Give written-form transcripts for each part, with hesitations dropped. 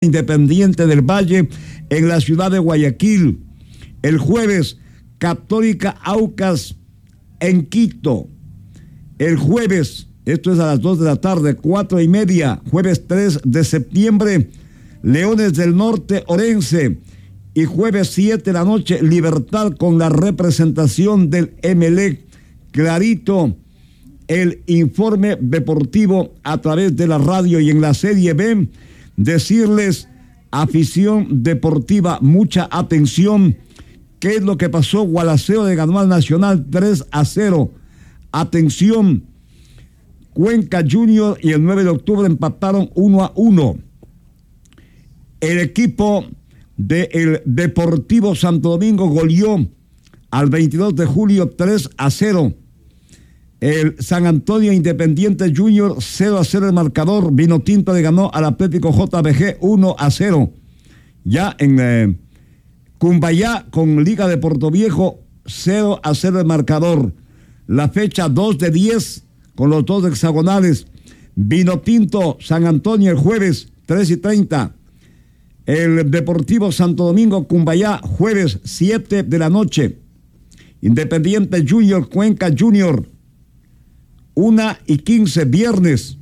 Independiente del Valle en la ciudad de Guayaquil. El jueves, Católica Aucas en Quito. El jueves, esto es a las 2 de la tarde, 4:30, jueves 3 de septiembre, Leones del Norte Orense. Y jueves 7 de la noche, Libertad con la representación del Emelec. Clarito el informe deportivo a través de la radio y en la Serie B. Decirles, afición deportiva, mucha atención. ¿Qué es lo que pasó? Gualaceo le ganó al Nacional 3-0. Atención, Cuenca Junior y el 9 de octubre empataron 1-1. El equipo del Deportivo Santo Domingo goleó al 22 de julio 3-0. El San Antonio Independiente Junior 0-0 el marcador. Vinotinto le ganó al Atlético JBG 1-0. Ya en Cumbayá con Liga de Portoviejo 0-0 el marcador. La fecha 2 de 10 con los dos hexagonales. Vinotinto San Antonio el jueves 3:30. El Deportivo Santo Domingo Cumbayá jueves 7 de la noche. Independiente Junior Cuenca Junior 1:15 viernes.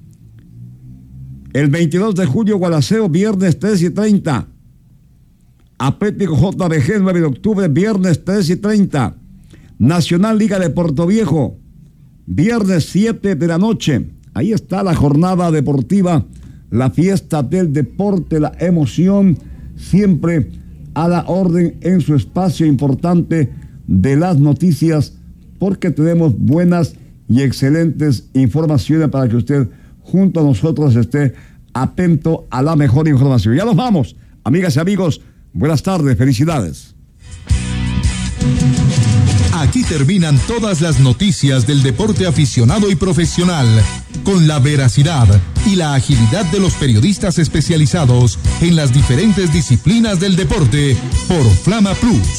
El 22 de julio Gualaceo viernes 3:30. Atlético JBG 9 de octubre viernes 3:30. Nacional Liga de Portoviejo viernes 7 de la noche. Ahí está la jornada deportiva, la fiesta del deporte, la emoción, siempre a la orden en su espacio importante de las noticias, porque tenemos buenas y excelentes informaciones para que usted junto a nosotros esté atento a la mejor información. Ya nos vamos, amigas y amigos, buenas tardes, felicidades. Aquí terminan todas las noticias del deporte aficionado y profesional, con la veracidad y la agilidad de los periodistas especializados en las diferentes disciplinas del deporte por Flama Plus.